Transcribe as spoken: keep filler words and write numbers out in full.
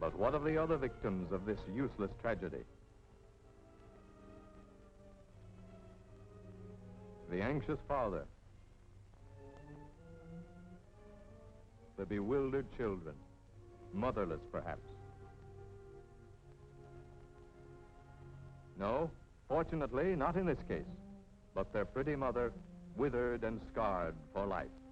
But what of the other victims of this useless tragedy? The anxious father, the bewildered children, motherless perhaps. No, fortunately, not in this case, but their pretty mother withered and scarred for life.